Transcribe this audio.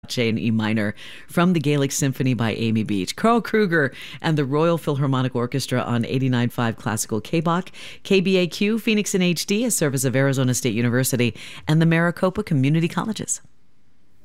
in E minor from the Gaelic Symphony by Amy Beach. Carl Kruger and the Royal Philharmonic Orchestra on 89.5 Classical KBOC, KBAQ, Phoenix in HD, a service of Arizona State University, and the Maricopa Community Colleges.